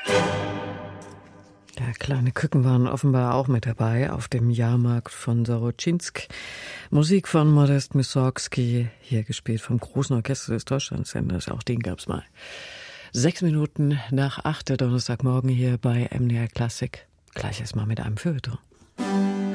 Ja, kleine Küken waren offenbar auch mit dabei auf dem Jahrmarkt von Soroczynsk. Musik von Modest Mussorgsky, hier gespielt vom Großen Orchester des Deutschlandsenders, auch den gab's mal. 6 Minuten nach 8, der Donnerstagmorgen hier bei MDR Klassik. Gleich erstmal mit einem Feuilleton.